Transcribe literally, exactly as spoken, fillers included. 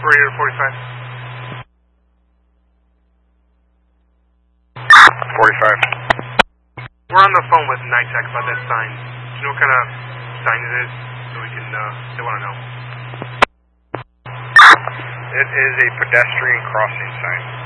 Operator forty-five. forty-five. We're on the phone with NITAC about that sign. Do you know what kind of sign it is? So we can, uh, they want to know. It is a pedestrian crossing sign.